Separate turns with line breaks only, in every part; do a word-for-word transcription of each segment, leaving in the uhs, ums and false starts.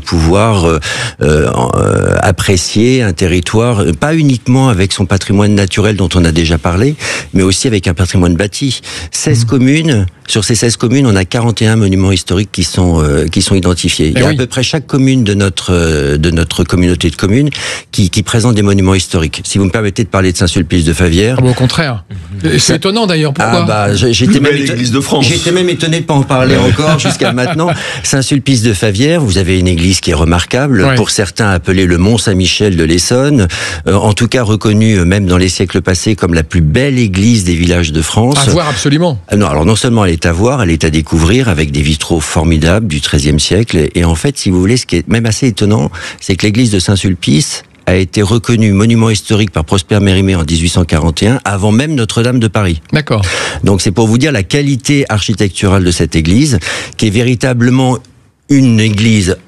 pouvoir euh, euh, apprécier un territoire, pas uniquement avec son patrimoine naturel dont on a déjà parlé, mais aussi avec un patrimoine bâti. seize mmh. communes, sur ces seize communes, on a quarante et un monuments historiques qui sont euh, qui sont identifiés. Il y a oui. à peu près chaque commune de notre euh, de notre communauté de communes qui qui présente des monuments historiques. Si vous me permettez de parler de Saint-Sulpice de Favières.
Ah bon, au contraire. C'est Ça... étonnant d'ailleurs. Pourquoi?
Ah bah, j'étais même étonné,
de France.
J'étais même étonné de pas en parler encore jusqu'à maintenant. Saint-Sulpice de Favières, vous avez une église qui est remarquable, ouais. pour certains appelée le Mont Saint-Michel de l'Essonne, euh, en tout cas reconnue même dans les siècles passés comme la plus belle église des villages de France.
À voir absolument.
Euh, non, alors non seulement elle est à voir, elle est à découvrir avec des vitraux formidables du treizième siècle. Et, et en fait, si vous voulez, ce qui est même assez étonnant, c'est que l'église de Saint-Sulpice a été reconnue monument historique par Prosper Mérimée en dix-huit cent quarante et un, avant même Notre-Dame de Paris.
D'accord.
Donc c'est pour vous dire la qualité architecturale de cette église, qui est véritablement une église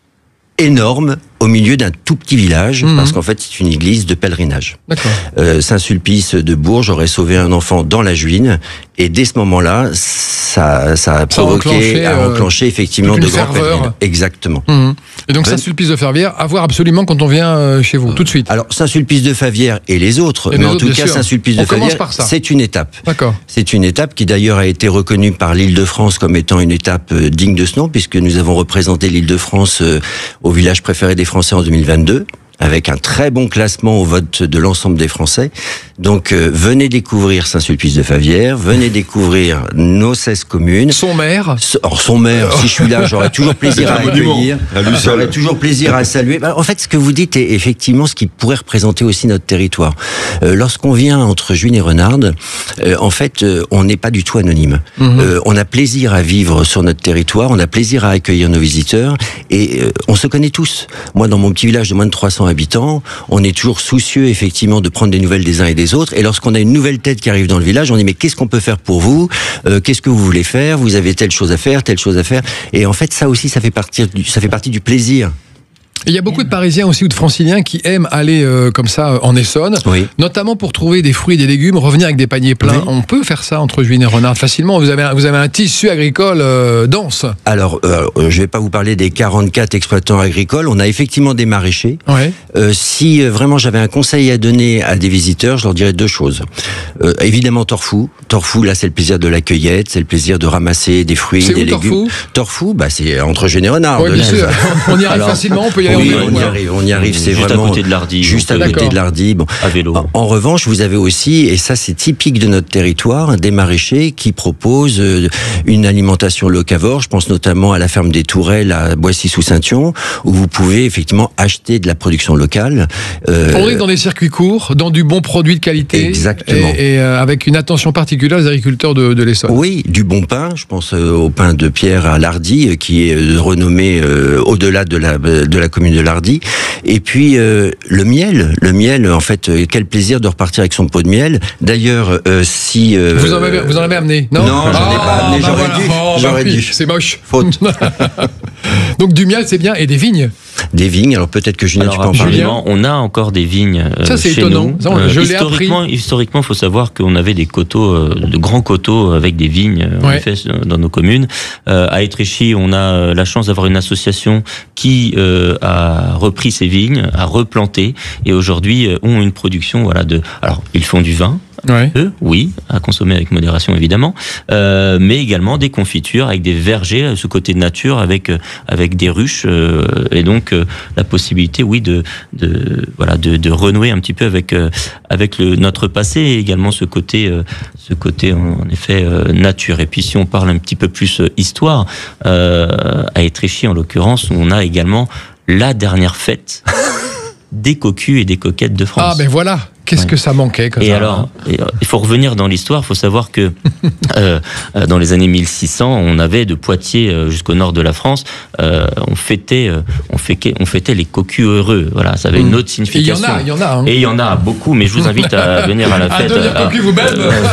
énorme au milieu d'un tout petit village, mmh. parce qu'en fait c'est une église de pèlerinage.
D'accord.
Euh, Saint-Sulpice de Bourges aurait sauvé un enfant dans la Juine, et dès ce moment-là, ça, ça a provoqué, a enclenché euh, effectivement de grands pèlerinages. Exactement.
Mmh. Et donc Saint-Sulpice de Favières, à voir absolument quand on vient euh, chez vous, tout de suite.
Alors Saint-Sulpice de Favières et les autres, et mais les en autres, tout cas sûr. Saint-Sulpice de Favières, c'est une étape.
D'accord.
C'est une étape qui d'ailleurs a été reconnue par l'Île-de-France comme étant une étape euh, digne de ce nom, puisque nous avons représenté l'Île-de-France euh, au village préféré des Français en deux mille vingt-deux, avec un très bon classement au vote de l'ensemble des Français. Donc euh, venez découvrir Saint-Sulpice de Favières, venez découvrir nos seize communes.
Son maire.
Alors son maire, si je suis là, j'aurais toujours plaisir à accueillir, j'aurais toujours plaisir à saluer. En fait, ce que vous dites est effectivement ce qui pourrait représenter aussi notre territoire. Euh, lorsqu'on vient entre Juines et Renardes, euh, en fait, euh, on n'est pas du tout anonyme. Mm-hmm. Euh, on a plaisir à vivre sur notre territoire, on a plaisir à accueillir nos visiteurs, et euh, on se connaît tous. Moi, dans mon petit village de moins de trois cents habitants, on est toujours soucieux effectivement de prendre des nouvelles des uns et des autres, et lorsqu'on a une nouvelle tête qui arrive dans le village, on dit mais qu'est-ce qu'on peut faire pour vous, euh, qu'est-ce que vous voulez faire, vous avez telle chose à faire, telle chose à faire, et en fait ça aussi ça fait partie du, ça fait partie du plaisir.
Il y a beaucoup de Parisiens aussi ou de Franciliens qui aiment aller euh, comme ça euh, en Essonne, oui. notamment pour trouver des fruits et des légumes, revenir avec des paniers pleins. Oui. On peut faire ça entre Juines et Renardes facilement. Vous avez un, vous avez un tissu agricole euh, dense.
Alors, euh, je ne vais pas vous parler des quarante-quatre exploitants agricoles. On a effectivement des maraîchers.
Ouais.
Euh, si euh, vraiment j'avais un conseil à donner à des visiteurs, je leur dirais deux choses. Euh, évidemment, Torfou. Torfou, là, c'est le plaisir de la cueillette, c'est le plaisir de ramasser des fruits,
c'est
des
où,
légumes.
Torfou,
Torfou, bah, c'est entre Juines et Renardes.
Oui, bien sûr. On y arrive Alors, facilement, on peut y aller.
Oui, on y arrive, on y arrive, c'est
juste
vraiment
à côté de l'Hardy.
Juste à côté de l'Hardy. Bon.
À vélo.
En, en revanche, vous avez aussi, et ça c'est typique de notre territoire, des maraîchers qui proposent une alimentation locavore. Je pense notamment à la ferme des Tourelles à Boissy-sous-Saint-Yon, où vous pouvez effectivement acheter de la production locale.
Euh, on est dans des circuits courts, dans du bon produit de qualité.
Exactement.
Et, et euh, avec une attention particulière aux agriculteurs de, de l'Essonne.
Oui, du bon pain. Je pense euh, au pain de Pierre à l'Hardy, euh, qui est euh, renommé euh, au-delà de la, de la commune de l'Hardy. Et puis euh, le miel, le miel, en fait, euh, quel plaisir de repartir avec son pot de miel. D'ailleurs, euh, si euh,
vous en avez, vous en avez amené, non?
Non, j'en ai
ah,
pas amené.
Bah
j'aurais
voilà.
dû.
Oh,
j'aurais
bah oui,
dû.
C'est moche.
Faute.
Donc du miel, c'est bien, et des vignes.
Des vignes. Alors peut-être que Julien,
alors,
tu peux en parler.
On a encore des vignes. Euh,
Ça c'est
chez
étonnant.
Nous.
Ça, on, je
euh,
l'ai
historiquement,
appris.
historiquement, il faut savoir qu'on avait des coteaux, euh, de grands coteaux avec des vignes en
ouais.
effet dans nos communes. Euh, à Étréchy, on a la chance d'avoir une association qui euh, a repris ces vignes, a replanté, et aujourd'hui euh, ont une production, voilà, de. Alors ils font du vin.
Ouais.
Eux, oui, à consommer avec modération évidemment, euh, mais également des confitures avec des vergers, ce côté de nature avec euh, avec des ruches euh, et donc euh, la possibilité, oui, de de voilà de, de renouer un petit peu avec euh, avec le notre passé et également ce côté euh, ce côté en, en effet euh, nature. Et puis si on parle un petit peu plus euh, histoire, euh, à Étréchy en l'occurrence, on a également la dernière fête des cocus et des coquettes de France.
Ah ben voilà. Qu'est-ce ouais. que ça manquait comme
Et
ça,
alors,
hein.
et, euh, il faut revenir dans l'histoire. Il faut savoir que euh, dans les années mille six cents, on avait de Poitiers euh, jusqu'au nord de la France, euh, on fêtait, euh, on fêtait, on fêtait les cocus heureux. Voilà, ça avait mmh. une autre signification.
Et il y en a, il y en a. Hein.
Et il y en a beaucoup, mais je vous invite à venir à la fête.
Un deuxième
à,
cocu vous-même.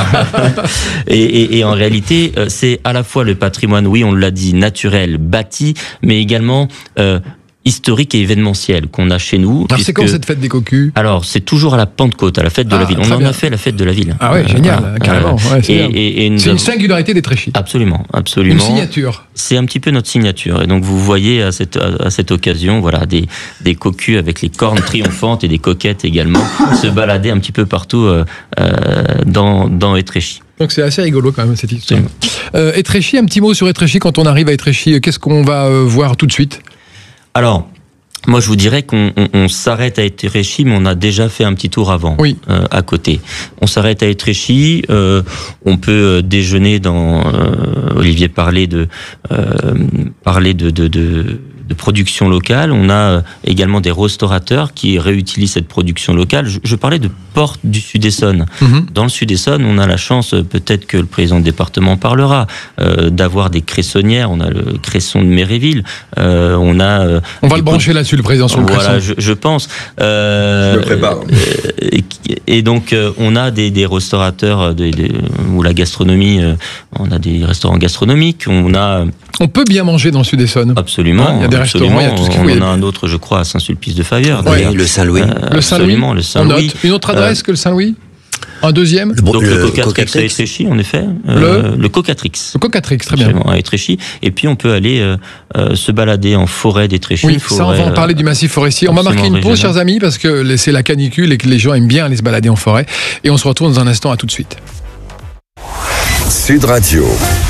et, et, et en réalité, c'est à la fois le patrimoine, oui, on l'a dit, naturel, bâti, mais également euh, historique et événementielle qu'on a chez nous.
Alors puisque... c'est quand cette fête des cocus?
Alors c'est toujours à la Pentecôte, à la fête de ah, la ville. On en bien. a fait la fête de la ville.
Ah ouais, euh, génial, euh, carrément. Ouais, c'est
et, et, et
c'est une singularité d'Étréchy.
Absolument, absolument.
Une signature.
C'est un petit peu notre signature. Et donc vous voyez à cette, à cette occasion, voilà, des, des cocus avec les cornes triomphantes et des coquettes également se balader un petit peu partout euh, dans, dans Étréchy.
Donc c'est assez rigolo quand même cette histoire. Euh, Étréchy, un petit mot sur Étréchy. Quand on arrive à Étréchy, qu'est-ce qu'on va euh, voir tout de suite?
Alors, moi je vous dirais qu'on on, on s'arrête à Étréchy, mais on a déjà fait un petit tour avant,
oui.
euh, à côté. On s'arrête à Étréchy, euh, on peut déjeuner dans... Euh, Olivier parlait de... Euh, parlait de, de, de de production locale. On a également des restaurateurs qui réutilisent cette production locale. Je, je parlais de Porte du Sud-Essonne. Mm-hmm. Dans le Sud-Essonne, on a la chance, peut-être que le président du département parlera, euh, d'avoir des cressonnières. On a le cresson de Méréville. Euh, on a... Euh,
on va le brancher là-dessus, le président, sur le
voilà,
cresson.
Je, je pense. Euh,
je me prépare.
Euh, et, et donc, euh, on a des, des restaurateurs de, de, ou la gastronomie. Euh, on a des restaurants gastronomiques. On a...
On peut bien manger dans le Sud-Essonne.
Absolument.
Hein, il y a des
absolument.
restaurants, il y a tout ce qu'il faut.
On en a un autre, je crois, à Saint-Sulpice-de-Favière.
Oui, le Saint-Louis.
Euh,
le Saint-Louis.
Absolument, le Saint-Louis.
Une autre adresse euh, que le Saint-Louis? Un deuxième?
le, Donc le, le Cocatrix à Étréchy, en effet. Euh, le, le Cocatrix.
Le Cocatrix, très bien.
À Étréchy. Et puis on peut aller euh, euh, se balader en forêt d'Étréchy.
Oui,
forêt,
ça on va en parler du massif forestier. On va marquer une pause, chers amis, parce que c'est la canicule et que les gens aiment bien aller se balader en forêt. Et on se retrouve dans un instant, à tout de suite.
Sud Radio.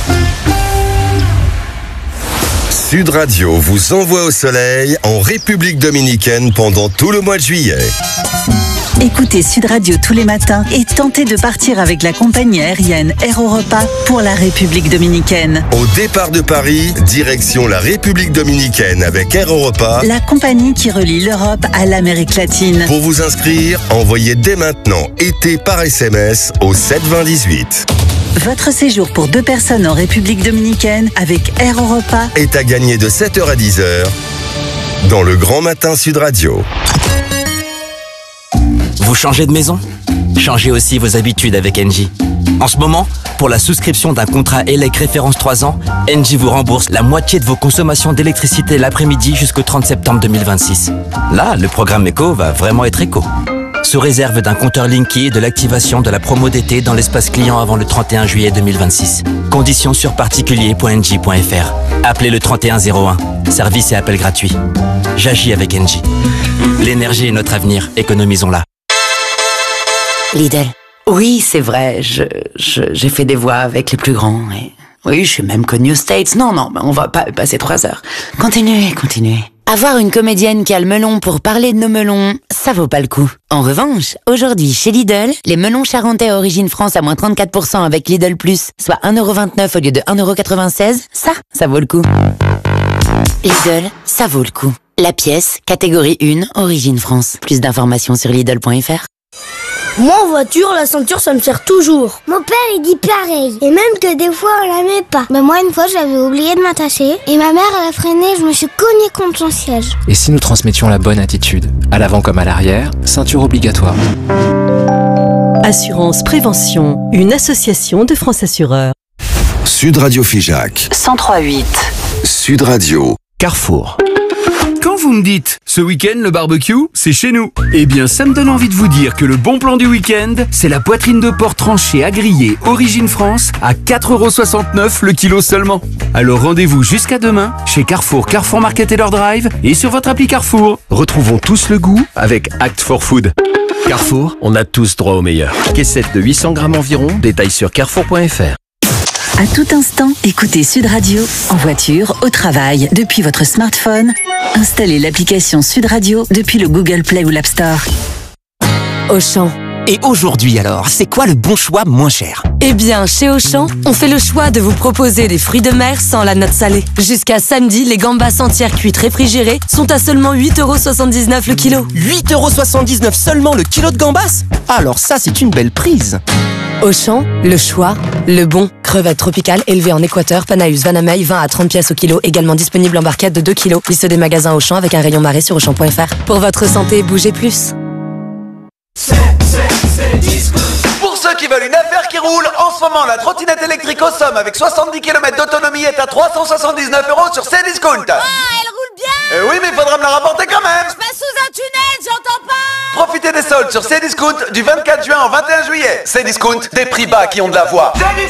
Sud Radio vous envoie au soleil en République dominicaine pendant tout le mois de juillet.
Écoutez Sud Radio tous les matins et tentez de partir avec la compagnie aérienne Air Europa pour la République dominicaine.
Au départ de Paris, direction la République dominicaine avec Air Europa,
la compagnie qui relie l'Europe à l'Amérique latine.
Pour vous inscrire, envoyez dès maintenant été par S M S au sept vingt dix-huit.
Votre séjour pour deux personnes en République dominicaine avec Air Europa
est à gagner de sept heures à dix heures dans le Grand Matin Sud Radio.
Vous changez de maison? Changez aussi vos habitudes avec Engie. En ce moment, pour la souscription d'un contrat E L E C référence trois ans, Engie vous rembourse la moitié de vos consommations d'électricité l'après-midi jusqu'au trente septembre deux mille vingt-six. Là, le programme Éco va vraiment être éco. Sous réserve d'un compteur Linky et de l'activation de la promo d'été dans l'espace client avant le trente et un juillet deux mille vingt-six. Conditions sur particulier point engie point f r. Appelez le trente et un zéro un. Service et appel gratuit. J'agis avec Engie. L'énergie est notre avenir. Économisons-la.
Lidl. Oui, c'est vrai, je, je, j'ai fait des voix avec les plus grands. Et... Oui, je suis même connue aux States. Non, non, on va pas passer trois heures. Continuez, continuez. Avoir une comédienne qui a le melon pour parler de nos melons, ça vaut pas le coup. En revanche, aujourd'hui, chez Lidl, les melons charentais à origine France à moins trente-quatre pour cent avec Lidl Plus, soit un euro vingt-neuf au lieu de un euro quatre-vingt-seize, ça, ça vaut le coup. Lidl, ça vaut le coup. La pièce, catégorie un, origine France. Plus d'informations sur Lidl point f r.
Moi en voiture, la ceinture ça me sert toujours.
Mon père il dit pareil. Et même que des fois on la met pas. Bah moi une fois j'avais oublié de m'attacher. Et ma mère elle a freiné, je me suis cognée contre son siège.
Et si nous transmettions la bonne attitude? À l'avant comme à l'arrière, ceinture obligatoire.
Assurance Prévention, une association de France Assureurs.
Sud Radio Figeac.
cent trois virgule huit.
Sud Radio.
Carrefour. Quand vous me dites, ce week-end, le barbecue, c'est chez nous. Eh bien, ça me donne envie de vous dire que le bon plan du week-end, c'est la poitrine de porc tranchée à griller, origine France, à quatre euros soixante-neuf le kilo seulement. Alors rendez-vous jusqu'à demain, chez Carrefour, Carrefour Market et leur drive, et sur votre appli Carrefour. Retrouvons tous le goût avec Act for Food. Carrefour, on a tous droit au meilleur. Caissette de huit cents grammes environ, détail sur carrefour point f r.
À tout instant, écoutez Sud Radio, en voiture, au travail, depuis votre smartphone. Installez l'application Sud Radio depuis le Google Play ou l'App Store.
Auchan.
Et aujourd'hui alors, c'est quoi le bon choix moins cher?
Eh bien, chez Auchan, on fait le choix de vous proposer des fruits de mer sans la note salée. Jusqu'à samedi, les gambas entières cuites réfrigérées sont à seulement huit euros soixante-dix-neuf le kilo.
huit euros soixante-dix-neuf seulement le kilo de gambas? Alors ça, c'est une belle prise.
Auchan, le choix, le bon. Crevettes tropicales élevées en Équateur, Panaus, Vanamei, vingt à trente pièces au kilo, également disponible en barquette de deux kilos. Liste des magasins Auchan avec un rayon marée sur auchan point f r. Pour votre santé, bougez plus.
C'est, c'est, c'est Discount. Pour ceux qui veulent une affaire qui roule, en ce moment, la trottinette électrique au Somme avec soixante-dix kilomètres d'autonomie est à trois cent soixante-dix-neuf euros sur Cdiscount.
Ah, elle roule bien.
Euh, oui, mais il faudra me la rapporter quand même.
Je passe sous un tunnel, j'entends pas.
Profitez des soldes sur Cdiscount du vingt-quatre juin au vingt et un juillet. Cdiscount, des prix bas qui ont de la voix.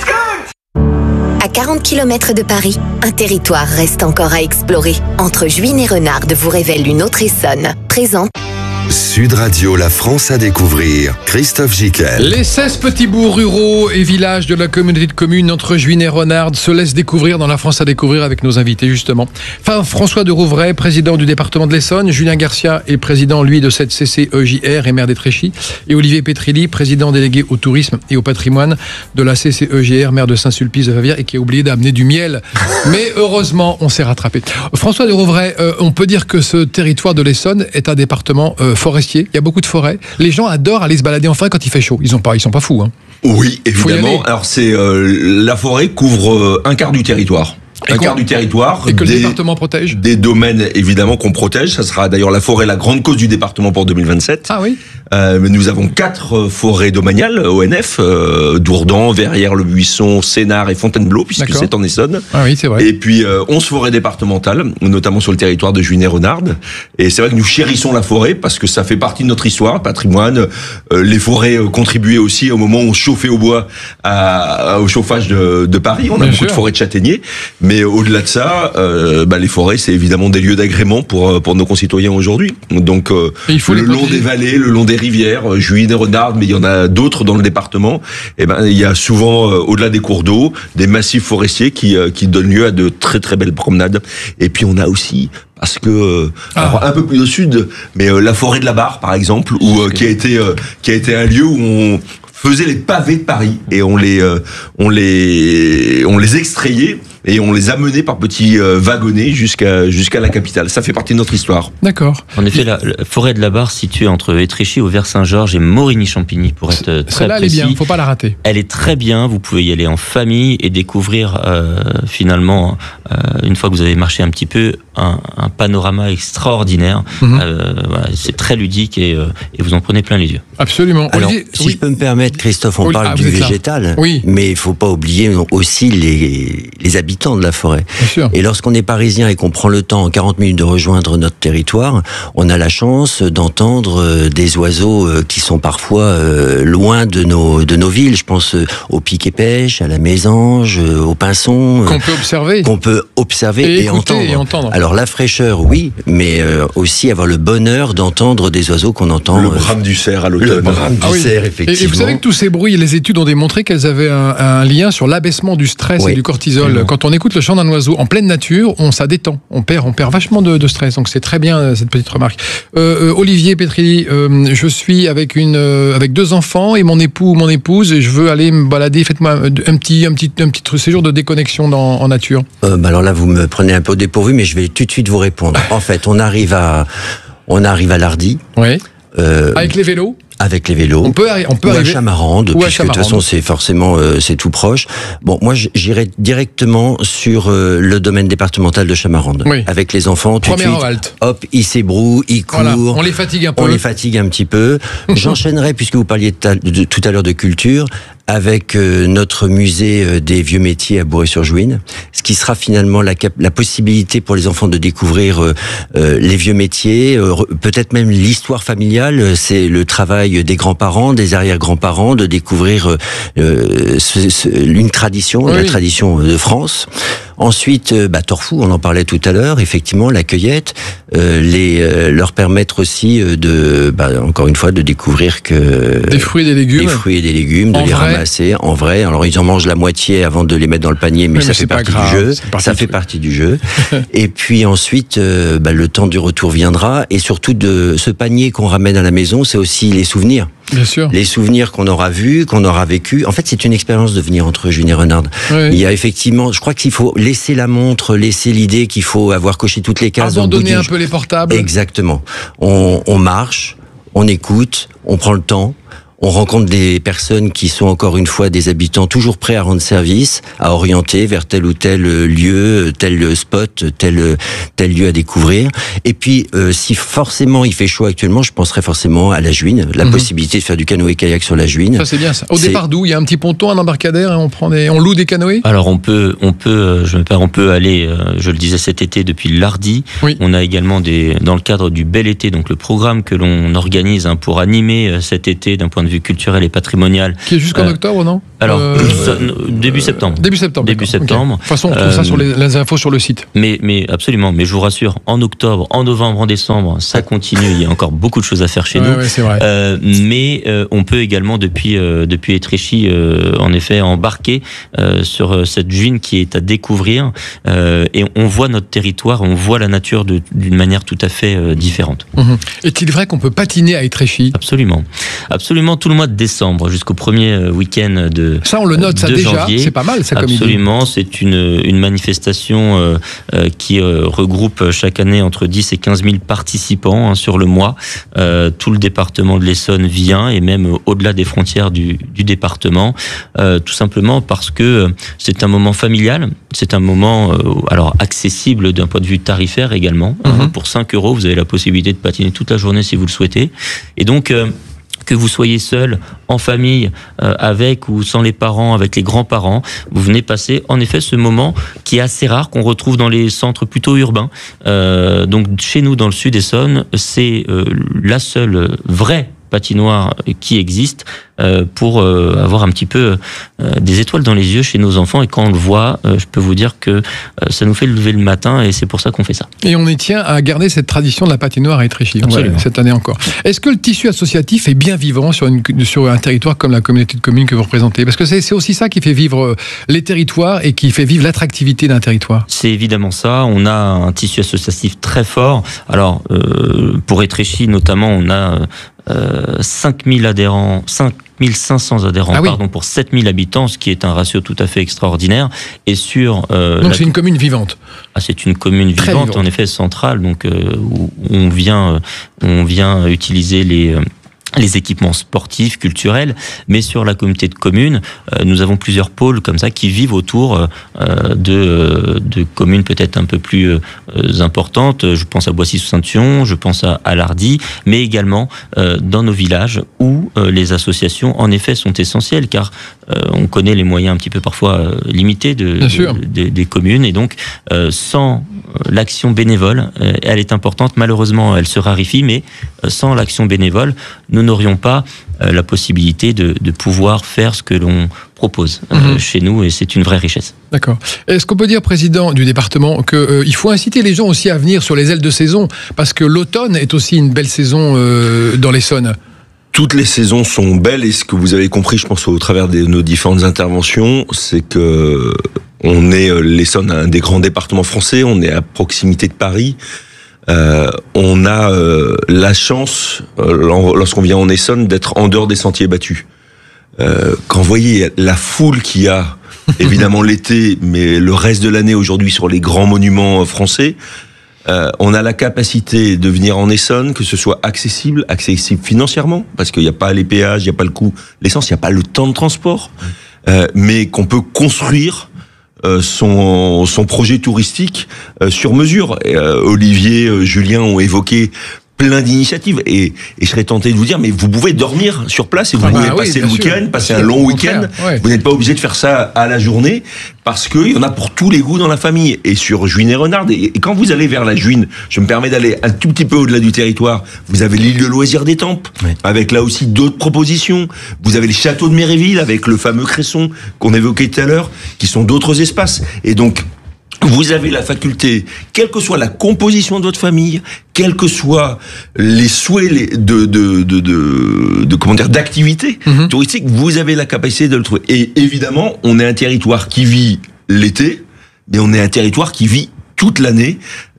Cdiscount.
À quarante kilomètres de Paris, un territoire reste encore à explorer. Entre Juin et Renarde vous révèle une autre Essonne. Présente
Sud Radio, la France à découvrir. Christophe Giquel.
Les seize petits bourgs ruraux et villages de la communauté de communes entre Juin et Renarde se laissent découvrir dans la France à découvrir avec nos invités justement. Enfin, François de Rouvray, président du département de l'Essonne, Julien Garcia est président, lui, de cette C C E J R et maire d'Étréchy, et Olivier Petrilli, président délégué au tourisme et au patrimoine de la C C E J R, maire de Saint-Sulpice de Favière, et qui a oublié d'amener du miel. Mais heureusement, on s'est rattrapé. François de Rouvray, euh, on peut dire que ce territoire de l'Essonne est un département euh, forestier. Il y a beaucoup de forêts. Les gens adorent aller se balader en forêt quand il fait chaud. Ils sont pas, ils sont pas fous. Hein.
Oui, évidemment. Alors c'est euh, la forêt couvre euh, un quart du territoire.
Et
un quart du territoire.
Et que
des,
le département protège.
Des domaines évidemment qu'on protège. Ça sera d'ailleurs la forêt la grande cause du département pour deux mille vingt-sept.
Ah oui.
Euh, mais nous avons quatre forêts domaniales O N F, euh, Dourdan, Verrières-le-Buisson, Sénart et Fontainebleau, puisque
D'accord.
c'est en Essonne.
Ah oui, c'est vrai.
Et puis euh, onze forêts départementales, notamment sur le territoire de Juin et Renarde. Et c'est vrai que nous chérissons la forêt parce que ça fait partie de notre histoire, patrimoine. Euh, les forêts euh, contribuaient aussi au moment où on chauffait au bois à, à, au chauffage de, de Paris. On a
Bien
beaucoup
sûr.
de forêts de châtaigniers, mais au-delà de ça, euh, bah, les forêts, c'est évidemment des lieux d'agrément pour pour nos concitoyens aujourd'hui. Donc euh,
il faut
le
les
long
protéger.
des vallées, le long des rivières, euh, Juin et Renarde, mais il y en a d'autres dans le département. Et ben il y a souvent euh, au-delà des cours d'eau, des massifs forestiers qui euh, qui donnent lieu à de très très belles promenades. Et puis on a aussi parce que euh,
Ah.
alors, un peu plus au sud, mais euh, la forêt de la Barre par exemple, où euh, qui a été euh, qui a été un lieu où on faisait les pavés de Paris et on les euh, on les on les extrayait et on les amenait par petits euh, wagonnets jusqu'à jusqu'à la capitale. Ça fait partie de notre histoire.
D'accord.
En effet, la, la forêt de la Barre, située entre Étréchy, Auvers-Saint-Georges et Morigny-Champigny, pour être euh, très
Celle-là, elle est
précis.
bien. Faut pas la rater.
Elle est très bien. Vous pouvez y aller en famille et découvrir euh, finalement, euh, une fois que vous avez marché un petit peu, un, un panorama extraordinaire.
Mhm.
Euh, voilà, c'est très ludique et, euh, et vous en prenez plein les yeux.
Absolument.
Alors,
Olivier,
si
oui.
je peux me permettre, Christophe, on
Oui,
parle
ah,
du
vous êtes là.
végétal,
Oui.
mais il faut pas oublier aussi les, les habitants de la forêt.
Bien sûr.
Et lorsqu'on est parisien et qu'on prend le temps en quarante minutes de rejoindre notre territoire, on a la chance d'entendre euh, des oiseaux euh, qui sont parfois euh, loin de nos, de nos villes. Je pense euh, au pic et pêche, à la mésange, euh, au pinson. euh,
Qu'on peut observer.
Qu'on peut observer
Et
et,
écouter
entendre.
et entendre.
Alors la fraîcheur, oui, mais euh, aussi avoir le bonheur d'entendre des oiseaux qu'on entend.
Le
euh,
brame du cerf à
le
l'automne.
brame
Ah
du
oui.
cerf,
Et,
effectivement.
et vous savez que tous ces bruits, les études ont démontré qu'elles avaient un, un lien sur l'abaissement du stress
Oui.
et du cortisol.
Mmh.
Quand on écoute le chant d'un oiseau en pleine nature, on ça détend, on perd, on perd vachement de, de stress. Donc c'est très bien euh, cette petite remarque. Euh, euh, Olivier Petrilli, euh, je suis avec une, euh, avec deux enfants et mon époux ou mon épouse et je veux aller me balader. Faites-moi un, un petit, un petit, un petit séjour de déconnexion dans, en nature.
Euh, bah alors là, vous me prenez un peu au dépourvu, mais je vais tout de suite vous répondre. En fait, on arrive à, on arrive à Lardy.
Oui.
Euh,
Avec les vélos.
Avec les vélos.
On peut, arri- on peut
ou à
arriver.
Chamarande,
Ou à
puisque de toute
Chamarande.
façon c'est forcément euh, c'est tout proche. Bon, moi j- j'irai directement sur euh, le domaine départemental de Chamarande.
Oui.
Avec les enfants, tout
Première
de suite.
halte.
Hop, ils s'ébrouent, ils courent.
Voilà, on les fatigue un peu.
On les fatigue un petit peu. J'enchaînerai, puisque vous parliez de ta- de- tout à l'heure de culture, avec euh, notre musée euh, des vieux métiers à Bourré-sur-Jouine, ce qui sera finalement la, cap- la possibilité pour les enfants de découvrir euh, euh, les vieux métiers, euh, re- peut-être même l'histoire familiale, euh, c'est le travail des grands-parents, des arrière-grands-parents, de découvrir euh, euh, ce- ce- une tradition,
Oui.
la tradition de France. Ensuite, euh, bah, Torfou, on en parlait tout à l'heure, effectivement, la cueillette, euh, les, euh, leur permettre aussi euh, de, bah, encore une fois, de découvrir que...
Des fruits et des légumes.
Des fruits et des légumes, de
En
les
vrai.
ramasser en vrai. Alors ils en mangent la moitié avant de les mettre dans le panier, mais
Oui,
ça
mais
fait
c'est pas
partie
grave,
du jeu.
c'est partie
Ça
du
fait
truc.
partie du jeu. Et puis ensuite, euh, bah, le temps du retour viendra, et surtout de ce panier qu'on ramène à la maison, c'est aussi les souvenirs.
Bien sûr.
Les souvenirs qu'on aura vus, qu'on aura vécus. En fait, c'est une expérience de venir entre Juin et Renarde.
Oui.
Il y a effectivement, je crois qu'il faut laisser la montre, laisser l'idée qu'il faut avoir coché toutes les cases. au bout
Abandonner
d'une-
un peu les portables.
Exactement. On, on marche, on écoute, on prend le temps. on rencontre des personnes qui sont encore une fois des habitants toujours prêts à rendre service, à orienter vers tel ou tel lieu, tel spot, tel tel lieu à découvrir. Et puis, euh, si forcément il fait chaud actuellement, je penserais forcément à la Juine, la mmh. possibilité de faire du canoë-kayak sur la Juine.
Ça c'est bien ça. Au c'est... départ d'où il y a un petit ponton, un embarcadère, et on prend des, on loue des canoës.
Alors on peut, on peut, je me permets, on peut aller. Je le disais cet été depuis l'Hardy. Oui. On a également des, dans le cadre du Bel Été, donc le programme que l'on organise hein, pour animer cet été d'un point de vue culturel et patrimonial.
Qui est jusqu'en euh, octobre, non?
Alors euh... début septembre.
Début septembre.
Début septembre.
Okay. De toute façon, on trouve euh, ça sur les, les infos sur le site.
Mais, mais absolument. Mais je vous rassure, en octobre, en novembre, en décembre, ça continue. Il y a encore beaucoup de choses à faire chez
ouais,
nous.
Ouais, c'est vrai.
Euh, mais euh, on peut également depuis euh, depuis Étréchy, euh, en effet, embarquer euh, sur cette Juine qui est à découvrir. Euh, et on voit notre territoire, on voit la nature de, d'une manière tout à fait euh, différente.
Mmh. Est-il vrai qu'on peut patiner à Étréchy?
Absolument, absolument. Tout le mois de décembre jusqu'au premier week-end de
ça, on le note, ça déjà.
Janvier.
C'est pas mal, ça. Comme
absolument. Idée. C'est une une manifestation euh, euh, qui euh, regroupe chaque année entre dix et quinze mille participants hein, sur le mois. Euh, tout le département de l'Essonne vient et même euh, au-delà des frontières du, du département, euh, tout simplement parce que c'est un moment familial, c'est un moment euh, alors accessible d'un point de vue tarifaire également. Mm-hmm. Euh, pour cinq euros, vous avez la possibilité de patiner toute la journée si vous le souhaitez. Et donc euh, que vous soyez seul, en famille, euh, avec ou sans les parents, avec les grands-parents, vous venez passer en effet ce moment qui est assez rare, qu'on retrouve dans les centres plutôt urbains. Euh, donc chez nous, dans le sud Essonne, c'est euh, la seule vraie patinoire qui existe euh, pour euh, avoir un petit peu euh, des étoiles dans les yeux chez nos enfants. Et quand on le voit, euh, je peux vous dire que euh, ça nous fait lever le matin et c'est pour ça qu'on fait ça.
Et on y tient à garder cette tradition de la patinoire à Étréchy, ouais, cette année encore. Est-ce que le tissu associatif est bien vivant sur, une, sur un territoire comme la communauté de communes que vous représentez? Parce que c'est, c'est aussi ça qui fait vivre les territoires et qui fait vivre l'attractivité d'un territoire.
C'est évidemment ça. On a un tissu associatif très fort. Alors, euh, pour Étréchy notamment, on a Euh, cinq mille adhérents, cinq mille cinq cents adhérents, ah oui. pardon, pour sept mille habitants, ce qui est un ratio tout à fait extraordinaire. Et sur euh,
donc la... c'est une commune vivante.
Ah, c'est une commune vivante, vivante, en effet centrale, donc euh, où on vient, on vient utiliser les euh, les équipements sportifs, culturels, mais sur la communauté de communes, euh, nous avons plusieurs pôles comme ça qui vivent autour euh, de, de communes peut-être un peu plus euh, importantes. Je pense à Boissy-sous-Saint-Thion, je pense à, à l'Hardy, mais également euh, dans nos villages où euh, les associations, en effet, sont essentielles, car euh, on connaît les moyens un petit peu parfois euh, limités de, de, de, des communes, et donc euh, sans l'action bénévole, euh, elle est importante. Malheureusement, elle se raréfie, mais euh, sans l'action bénévole, nous n'aurions pas euh, la possibilité de, de pouvoir faire ce que l'on propose euh, mmh. chez nous, et c'est une vraie richesse.
D'accord. Est-ce qu'on peut dire, président du département, qu'il euh, faut inciter les gens aussi à venir sur les ailes de saison, parce que l'automne est aussi une belle saison euh, dans l'Essonne?
Toutes les saisons sont belles, et ce que vous avez compris, je pense, au travers de nos différentes interventions, c'est que on est l'Essonne, un des grands départements français, on est à proximité de Paris. Euh, on a euh, la chance, euh, lorsqu'on vient en Essonne, d'être en dehors des sentiers battus. Euh, quand vous voyez la foule qu'il y a, évidemment l'été, mais le reste de l'année aujourd'hui sur les grands monuments français, euh, on a la capacité de venir en Essonne, que ce soit accessible, accessible financièrement, parce qu'il n'y a pas les péages, il n'y a pas le coût, l'essence, il n'y a pas le temps de transport, euh, mais qu'on peut construire son son projet touristique euh, sur mesure. Et, euh, Olivier, euh, Julien ont évoqué plein d'initiatives, et, et je serais tenté de vous dire, mais vous pouvez dormir sur place et vous ah pouvez bah passer oui, le week-end, sûr. passer un long week-end. Ouais. Vous n'êtes pas obligé de faire ça à la journée, parce qu'il y en a pour tous les goûts dans la famille. Et sur Juine et Renard, et, et quand vous allez vers la Juine, je me permets d'aller un tout petit peu au-delà du territoire, vous avez l'île de loisirs des Tempes, oui. avec là aussi d'autres propositions. Vous avez le château de Méréville, avec le fameux Cresson qu'on évoquait tout à l'heure, qui sont d'autres espaces. Et donc, vous avez la faculté, quelle que soit la composition de votre famille, quels que soient les souhaits de de de de, de comment dire d'activité mmh. touristique, vous avez la capacité de le trouver. Et évidemment, on est un territoire qui vit l'été, mais on est un territoire qui vit toute l'année.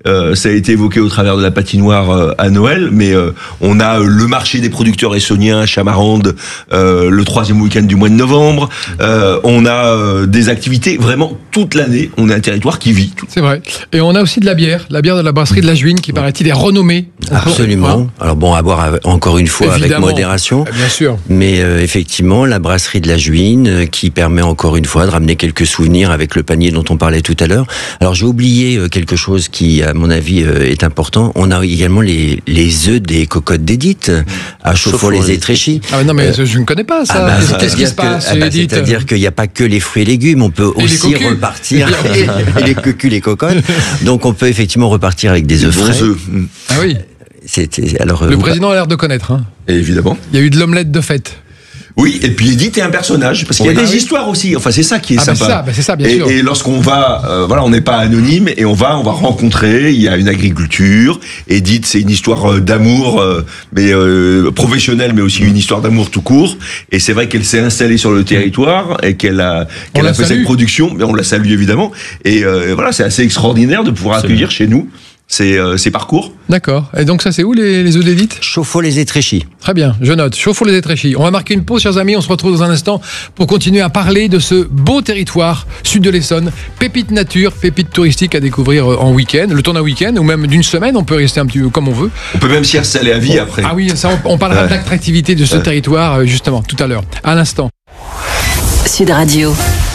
Euh, ça a été évoqué au travers de la patinoire euh, à Noël, mais euh, on a euh, le marché des producteurs essoniens à Chamarande euh, le troisième week-end du mois de novembre. Euh, on a euh, des activités vraiment toute l'année. On est un territoire qui vit.
C'est vrai. Et on a aussi de la bière, la bière de la brasserie de la Juine, qui paraît-il est renommée.
Absolument. Peut... Alors bon, à boire encore une fois
Évidemment.
avec modération.
Bien sûr.
Mais euh, effectivement, la brasserie de la Juine, euh, qui permet encore une fois de ramener quelques souvenirs avec le panier dont on parlait tout à l'heure. Alors j'ai oublié euh, quelque chose qui, à mon avis, euh, est important. On a également les, les œufs des cocottes d'Édith à Chauffour-les-Étréchy.
Ah non, mais euh, je ne connais pas ça. Ah bah, Qu'est-ce qui se passe,
ah bah, c'est-à-dire qu'il n'y a pas que les fruits et légumes, on peut
et
aussi repartir et, et les cocus, les cocottes. Donc on peut effectivement repartir avec des œufs frais.
Œufs.
Ah oui.
C'était, alors,
le
euh,
président a l'air de connaître. Hein.
Et évidemment.
Il y a eu de l'omelette de fête.
Oui, et puis Edith est un personnage, parce qu'il y a
oui,
des
ah oui.
histoires aussi. Enfin, c'est ça qui est
ah
sympa.
Bah ça, bah c'est ça, bien
et,
sûr.
et lorsqu'on va, euh, voilà, on n'est pas anonyme, et on va, on va rencontrer. Il y a une agriculture. Edith, c'est une histoire euh, d'amour, euh, mais euh, professionnelle, mais aussi une histoire d'amour tout court. Et c'est vrai qu'elle s'est installée sur le territoire et qu'elle a, qu'elle a fait
salue.
cette production. Mais on la salue évidemment. Et euh, voilà, c'est assez extraordinaire de pouvoir c'est accueillir bien. Chez nous. C'est euh, ces parcours.
D'accord. Et donc ça c'est où les, les œufs d'Édith ?
Chauffour-les-Étréchy.
Très bien, je note. Chauffour-les-Étréchy. On va marquer une pause, chers amis. On se retrouve dans un instant pour continuer à parler de ce beau territoire sud de l'Essonne. Pépite nature, pépite touristique à découvrir en week-end, le temps d'un week-end ou même d'une semaine. On peut rester un petit peu comme on veut.
On peut même s'y installer à vie après.
Ah oui, ça on, on parlera ouais. de l'attractivité de ce ouais. territoire justement tout à l'heure. À l'instant.
Sud Radio.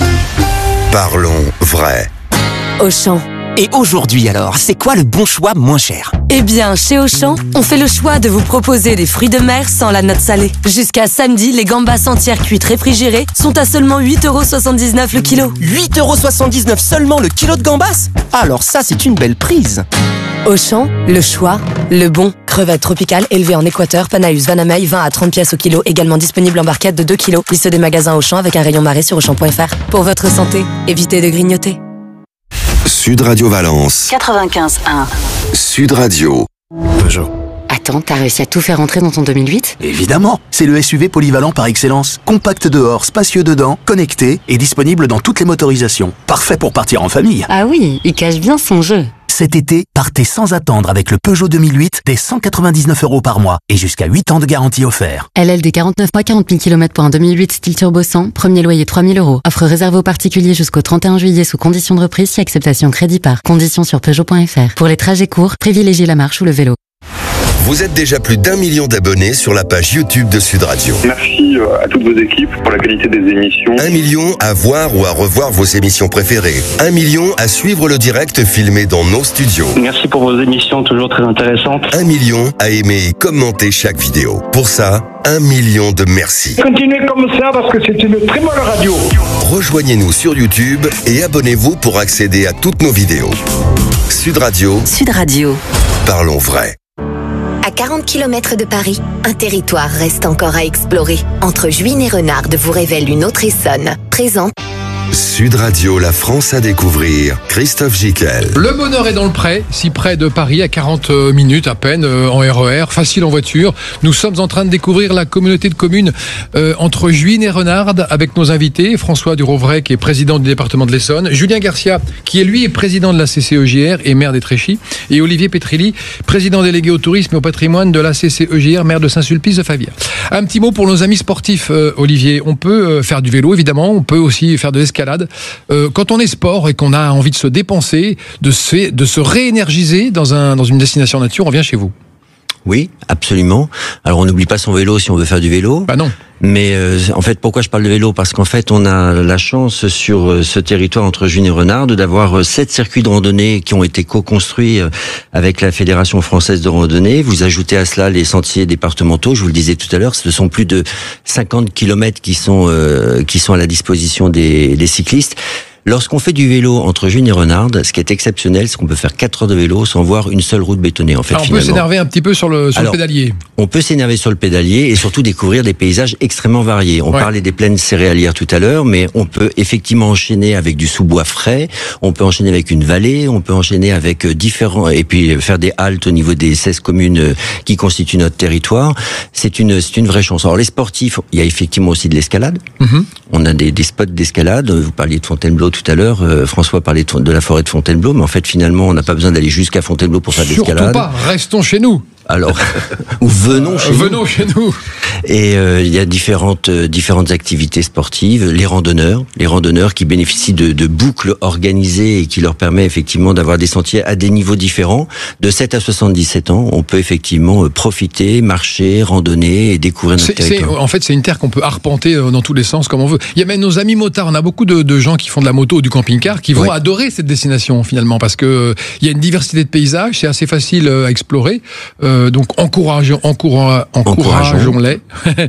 Parlons vrai.
Auchan.
Et aujourd'hui alors, c'est quoi le bon choix moins cher ?
Eh bien, chez Auchan, on fait le choix de vous proposer des fruits de mer sans la note salée. Jusqu'à samedi, les gambas entières cuites réfrigérées sont à seulement huit euros soixante-dix-neuf le kilo.
huit euros soixante-dix-neuf seulement le kilo de gambas ? Alors ça, c'est une belle prise.
Auchan, le choix, le bon. Crevettes tropicales élevées en Équateur, Panaeus Vanamei, vingt à trente pièces au kilo, également disponible en barquette de deux kilos. Liste des magasins Auchan avec un rayon marée sur auchan point f r. Pour votre santé, évitez de grignoter.
Sud Radio Valence.
quatre-vingt-quinze un.
Sud Radio.
Peugeot.
Attends, t'as réussi à tout faire entrer dans ton deux mille huit ?
Évidemment, c'est le S U V polyvalent par excellence. Compact dehors, spacieux dedans, connecté et disponible dans toutes les motorisations. Parfait pour partir en famille.
Ah oui, il cache bien son jeu.
Cet été, partez sans attendre avec le Peugeot deux mille huit dès cent quatre-vingt-dix-neuf euros par mois et jusqu'à huit ans de garantie offert.
L L D quarante-neuf mois, quarante mille kilomètres pour un deux mille huit style turbo cent, premier loyer trois mille euros. Offre réservée aux particuliers jusqu'au trente et un juillet sous conditions de reprise si acceptation crédit par. Conditions sur peugeot point f r. Pour les trajets courts, privilégiez la marche ou le vélo.
Vous êtes déjà plus d'un million d'abonnés sur la page YouTube de Sud Radio.
Merci à toutes vos équipes pour la qualité des émissions.
Un million à voir ou à revoir vos émissions préférées. Un million à suivre le direct filmé dans nos studios.
Merci pour vos émissions toujours très intéressantes.
Un million à aimer et commenter chaque vidéo. Pour ça, un million de merci.
Continuez comme ça parce que c'est une très bonne radio.
Rejoignez-nous sur YouTube et abonnez-vous pour accéder à toutes nos vidéos. Sud Radio.
Sud Radio.
Parlons vrai.
À quarante kilomètres de Paris, un territoire reste encore à explorer. Entre Juin et Renarde vous révèle une autre Essonne. Présent.
Sud Radio, la France à découvrir. Christophe Gicquel.
Le bonheur est dans le pré, si près de Paris, à quarante minutes à peine euh, en R E R, facile en voiture. Nous sommes en train de découvrir la communauté de communes euh, entre Juin et Renarde avec nos invités. François Durovray, qui est président du département de l'Essonne. Julien Garcia, qui est lui est président de la C C E J R et maire d'Étréchy. Et Olivier Petrilli, président délégué au tourisme et au patrimoine de la C C E J R, maire de Saint-Sulpice-de-Favière. Un petit mot pour nos amis sportifs, euh, Olivier. On peut euh, faire du vélo, évidemment. On peut aussi faire de l'escalade. Euh, quand on est sport et qu'on a envie de se dépenser, de se, de se réénergiser dans, un, dans une destination nature, on vient chez vous.
Oui, absolument. Alors on n'oublie pas son vélo si on veut faire du vélo.
Bah non.
Mais euh, en fait, pourquoi je parle de vélo ? Parce qu'en fait, on a la chance sur euh, ce territoire entre Juin et Renarde d'avoir euh, sept circuits de randonnée qui ont été co-construits euh, avec la Fédération française de randonnée. Vous ajoutez à cela les sentiers départementaux. Je vous le disais tout à l'heure, ce sont plus de cinquante kilomètres qui sont euh, qui sont à la disposition des, des cyclistes. Lorsqu'on fait du vélo entre Juin et Renarde, ce qui est exceptionnel, c'est qu'on peut faire quatre heures de vélo sans voir une seule route bétonnée. En fait,
Alors on
finalement.
peut s'énerver un petit peu sur le, sur
Alors,
le pédalier.
On peut s'énerver sur le pédalier et surtout découvrir des paysages extrêmement variés. On
ouais.
parlait des plaines céréalières tout à l'heure, mais on peut effectivement enchaîner avec du sous-bois frais, on peut enchaîner avec une vallée, on peut enchaîner avec différents... et puis faire des haltes au niveau des seize communes qui constituent notre territoire. C'est une, c'est une vraie chance. Alors les sportifs, il y a effectivement aussi de l'escalade. Mm-hmm. On a des, des spots d'escalade. Vous parliez de Fontainebleau tout à l'heure, euh, François parlait de, de la forêt de Fontainebleau, mais en fait, finalement, on n'a pas besoin d'aller jusqu'à Fontainebleau pour faire de l'escalade.
Surtout pas, restons chez nous.
Alors, ou venons chez
venons
nous.
chez nous.
Et euh, il y a différentes euh, différentes activités sportives. Les randonneurs, les randonneurs qui bénéficient de, de boucles organisées et qui leur permet effectivement d'avoir des sentiers à des niveaux différents. De sept à soixante-dix-sept ans, on peut effectivement euh, profiter, marcher, randonner et découvrir notre
c'est,
territoire.
C'est, en fait, c'est une terre qu'on peut arpenter dans tous les sens comme on veut. Il y a même nos amis motards. On a beaucoup de, de gens qui font de la moto ou du camping-car qui vont ouais. adorer cette destination finalement parce que euh, il y a une diversité de paysages, c'est assez facile euh, à explorer. Euh, donc encourageons, encourageons, encourageons-les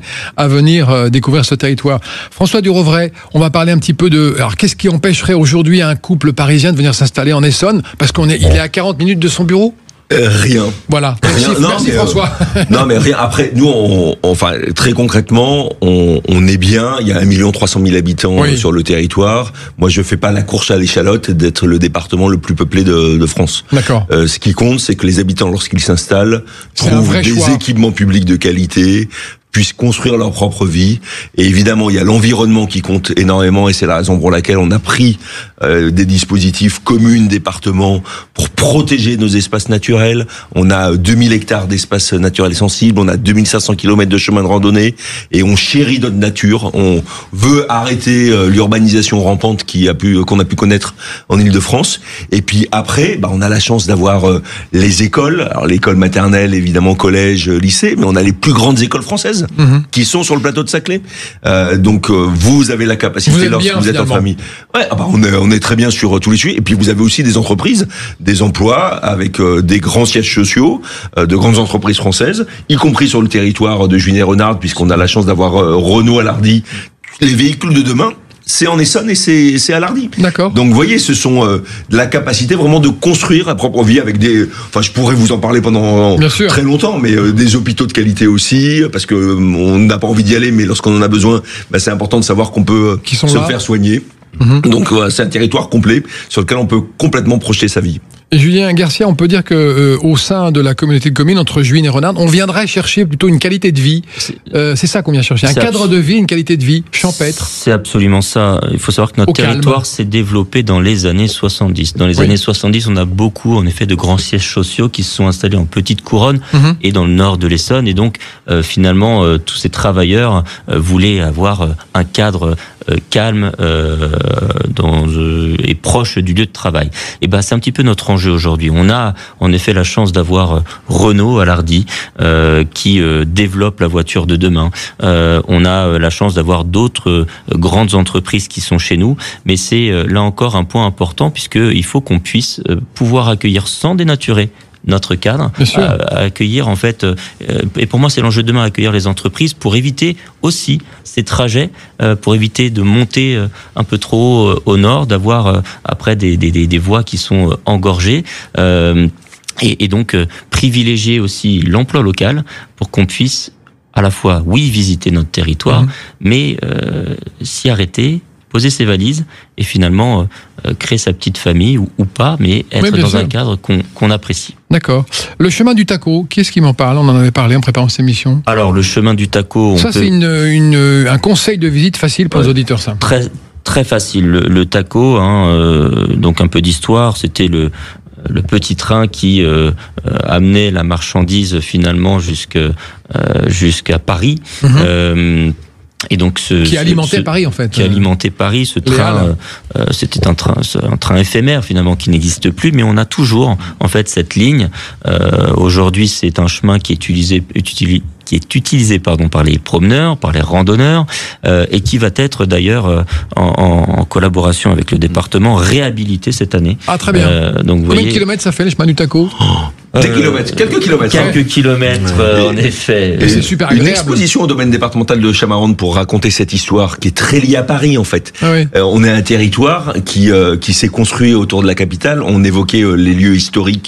à venir euh, découvrir ce territoire. François Durovray, on va parler un petit peu de. Alors qu'est-ce qui empêcherait aujourd'hui un couple parisien de venir s'installer en Essonne parce qu'on est, il est à quarante minutes de son bureau.
Euh, rien.
Voilà. Merci,
rien. Non,
merci
mais,
François.
Euh, non mais rien. Après, nous, on, enfin très concrètement, on, on est bien. Il y a un million trois cent mille habitants oui. sur le territoire. Moi, je fais pas la course à l'échalote d'être le département le plus peuplé de, de France.
D'accord.
Euh, ce qui compte, c'est que les habitants, lorsqu'ils s'installent,
c'est
trouvent des
choix.
équipements publics de qualité, puissent construire leur propre vie. Et évidemment, il y a l'environnement qui compte énormément, et c'est la raison pour laquelle on a pris euh, des dispositifs communes, départements, pour protéger nos espaces naturels. On a deux mille hectares d'espaces naturels sensibles, on a deux mille cinq cents kilomètres de chemin de randonnée, et on chérit notre nature. On veut arrêter euh, l'urbanisation rampante qui a pu, qu'on a pu connaître en Île-de-France. Et puis après, bah, on a la chance d'avoir euh, les écoles, alors l'école maternelle, évidemment, collège, lycée, mais on a les plus grandes écoles françaises. Mmh. Qui sont sur le plateau de Saclay. Euh, donc euh, vous avez la capacité
vous
lorsque
bien,
vous êtes
finalement.
en famille. Ouais, ah bah on est on est très bien sur euh, tous les sujets. Et puis vous avez aussi des entreprises, des emplois avec euh, des grands sièges sociaux, euh, de grandes entreprises françaises, y compris sur le territoire de Juigné-Renard, puisqu'on a la chance d'avoir euh, Renault à Lardy. Les véhicules de demain, c'est en Essonne et c'est, c'est à Lardy.
D'accord.
Donc, vous voyez, ce sont euh, de la capacité vraiment de construire la propre vie avec des... Enfin, je pourrais vous en parler pendant très longtemps, mais euh, des hôpitaux de qualité aussi, parce que euh, on n'a pas envie d'y aller, mais lorsqu'on en a besoin, bah, c'est important de savoir qu'on peut
Qui sont
se
là.
faire soigner. Mmh. Donc, euh, c'est un territoire complet sur lequel on peut complètement projeter sa vie.
Et Julien Garcia, on peut dire que euh, au sein de la communauté de communes entre Juin et Renard, on viendrait chercher plutôt une qualité de vie. C'est, euh, c'est ça qu'on vient chercher, un cadre abs- de vie, une qualité de vie champêtre.
C'est absolument ça. Il faut savoir que notre
au
territoire
calme.
s'est développé dans les années soixante-dix. Dans les oui. années soixante-dix, on a beaucoup, en effet, de grands sièges sociaux qui se sont installés en petite couronne mm-hmm. et dans le nord de l'Essonne. Et donc, euh, finalement, euh, tous ces travailleurs euh, voulaient avoir euh, un cadre euh, calme euh, dans, euh, et proche du lieu de travail. Et ben, c'est un petit peu notre enjeu aujourd'hui. On a en effet la chance d'avoir Renault à Lardy euh, qui euh, développe la voiture de demain. Euh, on a la chance d'avoir d'autres euh, grandes entreprises qui sont chez nous, mais c'est euh, là encore un point important puisqu'il faut qu'on puisse euh, pouvoir accueillir sans dénaturer notre cadre,
à,
à accueillir en fait, euh, et pour moi c'est l'enjeu de demain, accueillir les entreprises pour éviter aussi ces trajets, euh, pour éviter de monter euh, un peu trop euh, au nord, d'avoir euh, après des, des, des, des voies qui sont euh, engorgées, euh, et, et donc euh, privilégier aussi l'emploi local pour qu'on puisse à la fois, oui, visiter notre territoire, mmh. mais euh, s'y arrêter, poser ses valises et finalement euh, créer sa petite famille ou, ou pas, mais être
oui,
dans
sûr.
un cadre qu'on, qu'on apprécie.
D'accord. Le chemin du taco, qui est-ce qui m'en parle ? On en avait parlé en préparant cette émission.
Alors, le chemin du taco... On
Ça,
peut...
c'est une, une, un conseil de visite facile pour ouais. les auditeurs simples.
Très, très facile. Le, le taco, hein, euh, donc un peu d'histoire, c'était le... le petit train qui euh, amenait la marchandise finalement jusque, euh, jusqu'à Paris. Mmh. Euh, Et donc ce,
qui alimentait
ce,
Paris en fait.
Qui alimentait Paris, ce train, euh, c'était un train, un train éphémère finalement qui n'existe plus, mais on a toujours en fait cette ligne. Euh, aujourd'hui, c'est un chemin qui est utilisé, utilisé qui est utilisé pardon par les promeneurs, par les randonneurs, euh, et qui va être d'ailleurs euh, en, en collaboration avec le département réhabilité cette année.
Ah très bien. Euh,
donc vous
combien
voyez,
de kilomètres ça fait le chemin du taco?
Oh. Des euh, kilomètres, quelques kilomètres.
Quelques hein. kilomètres, euh, en effet.
Et c'est super agréable.
Une exposition au domaine départemental de Chamarandes pour raconter cette histoire qui est très liée à Paris, en fait.
Ah oui.
euh, on est un territoire qui, euh, qui s'est construit autour de la capitale. On évoquait euh, les lieux historiques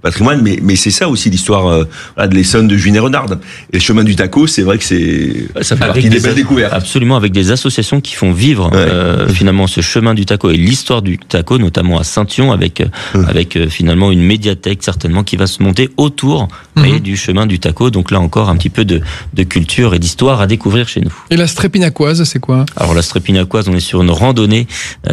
patrimoine, mais, mais c'est ça aussi l'histoire euh, de l'Essonne, de Juin et Renarde. Et le chemin du taco, c'est vrai que c'est, ça fait partie des belles découvertes.
Absolument, avec des associations qui font vivre ouais. euh, finalement ce chemin du taco et l'histoire du taco, notamment à Saint-Yon, avec, mmh. avec euh, finalement une médiathèque certainement qui va se monter autour mmh. et du chemin du taco. Donc là encore, un petit peu de, de culture et d'histoire à découvrir chez nous.
Et la Strépinacoise, c'est quoi?
Alors la Strépinacoise, on est sur une randonnée.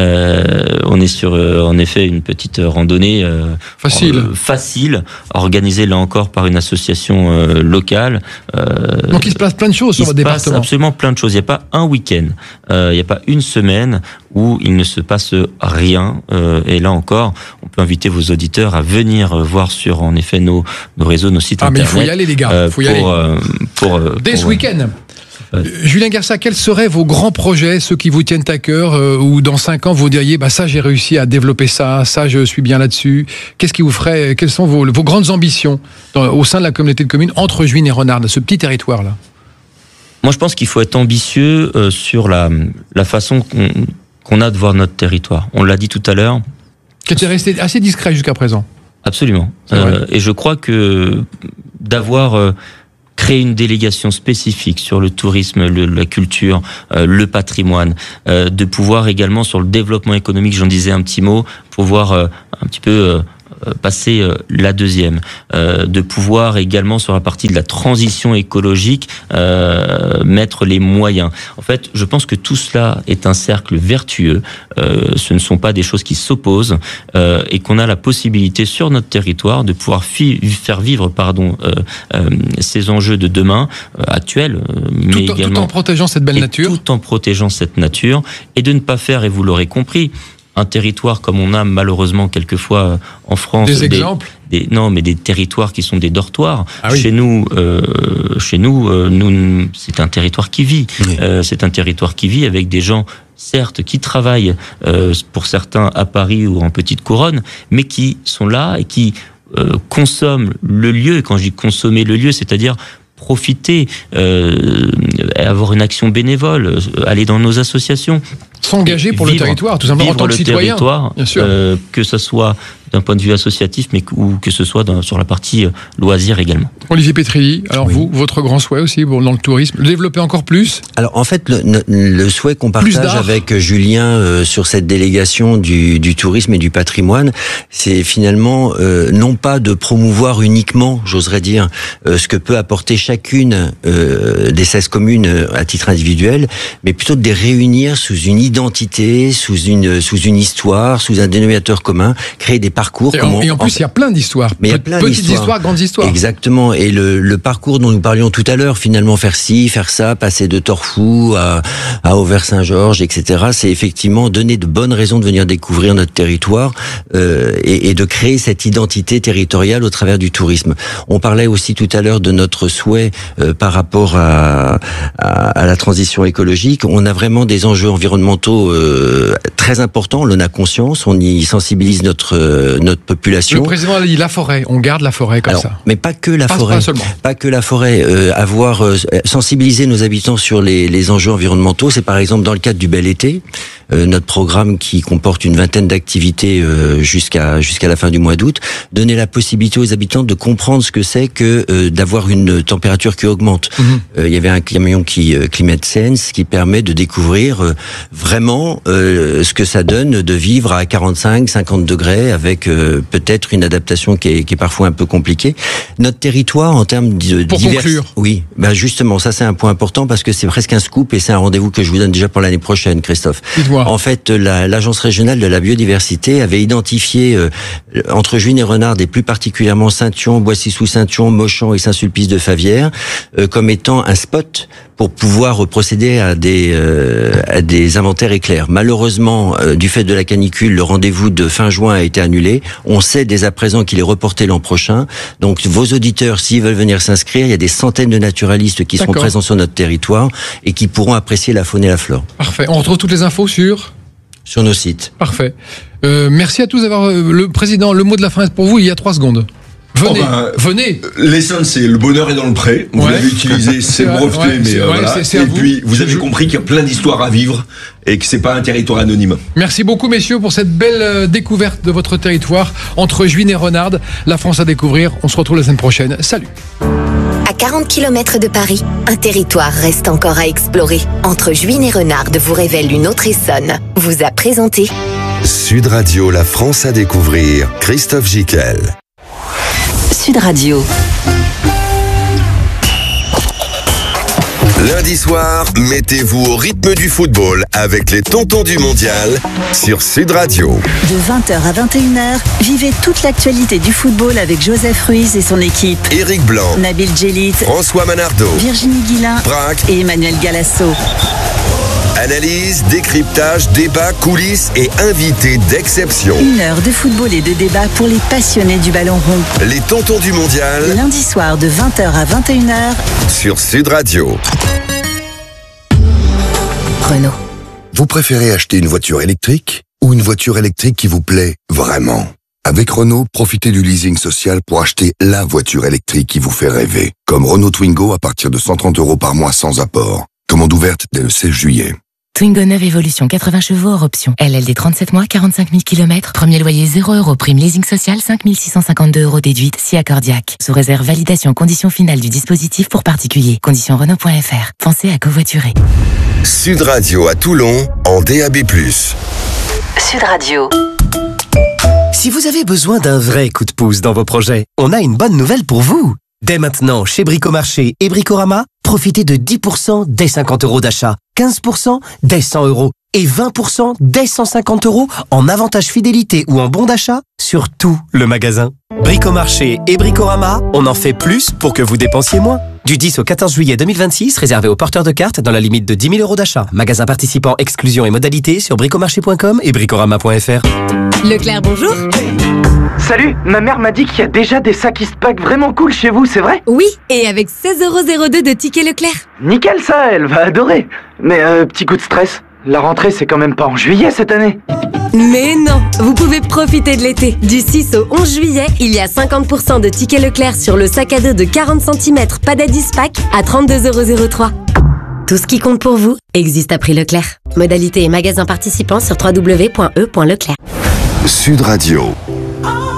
Euh, on est sur, euh, en effet, une petite randonnée euh,
facile.
Euh, facile. Organisée là encore par une association euh, locale.
Euh, Donc il se passe plein de choses sur votre département. Il se passe
absolument plein de choses. Il n'y a pas un week-end, euh, il n'y a pas une semaine où il ne se passe rien. Euh, et là encore, on peut inviter vos auditeurs à venir voir sur en effet nos, nos réseaux, nos sites
ah,
internet.
Ah mais il faut y aller les gars, il faut y
pour,
aller.
Euh, pour, euh,
Dès
pour,
ce week-end. Euh, Julien Garça, quels seraient vos grands projets, ceux qui vous tiennent à cœur, euh, ou dans cinq ans vous diriez, bah ça j'ai réussi à développer ça, ça je suis bien là-dessus. Qu'est-ce qui vous ferait, quelles sont vos, vos grandes ambitions dans, au sein de la communauté de communes entre Juin et Renarde, ce petit territoire-là?
Moi je pense qu'il faut être ambitieux euh, sur la, la façon qu'on, qu'on a de voir notre territoire. On l'a dit tout à l'heure.
Qui était resté assez discret jusqu'à présent.
Absolument. Euh, et je crois que d'avoir... Euh, créer une délégation spécifique sur le tourisme, le, la culture, euh, le patrimoine, euh, de pouvoir également sur le développement économique, j'en disais un petit mot, pouvoir euh, un petit peu euh, passer euh, la deuxième, euh, de pouvoir également sur la partie de la transition écologique euh, mettre les moyens. En fait, je pense que tout cela est un cercle vertueux. Euh, ce ne sont pas des choses qui s'opposent euh, et qu'on a la possibilité sur notre territoire de pouvoir fi- faire vivre, pardon, euh, euh, ces enjeux de demain euh, actuels, euh, mais
tout,
également
tout en protégeant cette belle nature,
tout en protégeant cette nature et de ne pas faire, et vous l'aurez compris, un territoire comme on a malheureusement quelquefois en France.
Des exemples
des, des, Non, mais des territoires qui sont des dortoirs.
Ah oui.
Chez nous, euh, chez nous, euh, nous, c'est un territoire qui vit. Oui. Euh, c'est un territoire qui vit avec des gens, certes, qui travaillent euh, pour certains à Paris ou en petite couronne, mais qui sont là et qui euh, consomment le lieu. Et quand je dis consommer le lieu, c'est-à-dire profiter, euh, avoir une action bénévole, aller dans nos associations.
S'engager pour vivre, le territoire, tout simplement en tant que citoyen.
Bien sûr. Euh, que ce soit d'un point de vue associatif, mais ou que ce soit dans, sur la partie euh, loisirs également.
Olivier Petrilli, alors oui. vous, votre grand souhait aussi bon, dans le tourisme, le développer encore plus?
Alors en fait, le, le souhait qu'on partage avec Julien euh, sur cette délégation du, du tourisme et du patrimoine, c'est finalement euh, non pas de promouvoir uniquement, j'oserais dire, euh, ce que peut apporter chacune euh, des seize communes euh, à titre individuel, mais plutôt de les réunir sous une identité, sous une sous une histoire, sous un dénominateur commun, créer des parcours.
Et, en, et en plus, il y a plein d'histoires.
Mais il y a plein
petites histoires. histoires, grandes histoires.
Exactement. Et le, le parcours dont nous parlions tout à l'heure, finalement, faire ci, faire ça, passer de Torfou à, à Auvers-Saint-Georges, et cetera, c'est effectivement donner de bonnes raisons de venir découvrir notre territoire euh, et, et de créer cette identité territoriale au travers du tourisme. On parlait aussi tout à l'heure de notre souhait euh, par rapport à, à, à la transition écologique. On a vraiment des enjeux environnementaux euh, très importants. On en a conscience. On y sensibilise notre euh, notre population.
Le président a dit la forêt. On garde la forêt comme
Alors,
ça.
Mais pas que la
pas,
forêt.
Pas seulement.
Pas que la forêt. Euh, avoir euh, sensibilisé nos habitants sur les, les enjeux environnementaux, c'est par exemple dans le cadre du Bel Été, euh, notre programme qui comporte une vingtaine d'activités euh, jusqu'à jusqu'à la fin du mois d'août, donner la possibilité aux habitants de comprendre ce que c'est que euh, d'avoir une température qui augmente. Il mm-hmm. euh, y avait un camion qui euh, Climate Sense qui permet de découvrir euh, vraiment euh, ce que ça donne de vivre à quarante-cinq, cinquante degrés avec euh, peut-être une adaptation qui est, qui est parfois un peu compliquée. Notre territoire en termes de
pour divers... conclure.
Oui, ben justement, ça c'est un point important parce que c'est presque un scoop et c'est un rendez-vous que je vous donne déjà pour l'année prochaine, Christophe.
Dites-moi.
En fait, la, l'Agence régionale de la biodiversité avait identifié euh, entre Juin et Renarde et plus particulièrement Saint-Yon, Boissy-sous-Saint-Yon, Mauchamp et Saint-Sulpice-de-Favières euh, comme étant un spot pour pouvoir procéder à des euh, à des inventaires éclairs. Malheureusement, euh, du fait de la canicule, le rendez-vous de fin juin a été annulé. On sait dès à présent qu'il est reporté l'an prochain. Donc, vos auditeurs, s'ils veulent venir s'inscrire, il y a des centaines de naturalistes qui
D'accord.
sont présents sur notre territoire et qui pourront apprécier la faune et la flore.
Parfait. On retrouve toutes les infos sur
sur nos sites.
Parfait. Euh, merci à tous d'avoir euh, le président. Le mot de la fin est pour vous. Il y a trois secondes. Venez,
oh ben,
venez.
L'Essonne, c'est le bonheur est dans le pré. Vous
ouais.
l'avez utilisé, c'est breveté, ouais, mais euh, ouais, voilà. C'est, c'est et puis, vous, vous avez je... compris qu'il y a plein d'histoires à vivre et que c'est pas un territoire anonyme.
Merci beaucoup, messieurs, pour cette belle euh, découverte de votre territoire entre Juines et Renardes. La France à découvrir. On se retrouve la semaine prochaine. Salut.
À quarante kilomètres de Paris, un territoire reste encore à explorer. Entre Juines et Renardes vous révèle une autre Essonne. Vous a présenté
Sud Radio, la France à découvrir. Christophe Jiquel.
Sud Radio.
Lundi soir, mettez-vous au rythme du football avec les Tontons du Mondial sur Sud Radio.
De vingt heures à vingt et une heures, vivez toute l'actualité du football avec Joseph Ruiz et son équipe.
Éric Blanc,
Nabil Djellit,
François Manardo,
Virginie Guilin,
Braque
et Emmanuel Galasso.
Analyse, décryptage, débat, coulisses et invités d'exception.
Une heure de football et de débat pour les passionnés du ballon rond.
Les Tontons du Mondial.
Lundi soir de vingt heures à vingt et une heures.
Sur Sud Radio.
Renault.
Vous préférez acheter une voiture électrique ou une voiture électrique qui vous plaît vraiment? Avec Renault, profitez du leasing social pour acheter la voiture électrique qui vous fait rêver. Comme Renault Twingo à partir de cent trente euros par mois sans apport. Commande ouverte dès le seize juillet.
Twingo neuve Evolution, quatre-vingts chevaux hors option. L L D trente-sept mois, quarante-cinq mille kilomètres. Premier loyer zéro euros. Prime leasing social, cinq mille six cent cinquante-deux euros déduite, si accordiaque. Sous réserve validation conditions finales du dispositif pour particuliers. Conditions Renault point F R. Pensez à covoiturer.
Sud Radio à Toulon, en D A B plus.
Sud Radio.
Si vous avez besoin d'un vrai coup de pouce dans vos projets, on a une bonne nouvelle pour vous. Dès maintenant, chez Bricomarché et Bricorama, profitez de dix pour cent dès cinquante euros d'achat, quinze pour cent dès cent euros et vingt pour cent dès cent cinquante euros en avantage fidélité ou en bon d'achat sur tout le magasin. Bricomarché et Bricorama, on en fait plus pour que vous dépensiez moins. Du dix au quatorze juillet deux mille vingt-six, réservé aux porteurs de cartes dans la limite de dix mille euros d'achat. Magasin participant, exclusion et modalités sur bricomarché point com et bricorama point F R.
Leclerc, bonjour.
Salut, ma mère m'a dit qu'il y a déjà des sacs Eastpak vraiment cool chez vous, c'est vrai?
Oui, et avec seize euros zéro deux de tickets Leclerc.
Nickel ça, elle va adorer. Mais euh, petit coup de stress, la rentrée c'est quand même pas en juillet cette année.
Mais non, vous pouvez profiter de l'été. Du six au onze juillet, il y a cinquante pour cent de tickets Leclerc sur le sac à dos de quarante centimètres Padad Eastpak à trente-deux euros zéro trois. Tout ce qui compte pour vous existe à prix Leclerc. Modalité et magasin participants sur w w w point e point leclerc.
Sud Radio.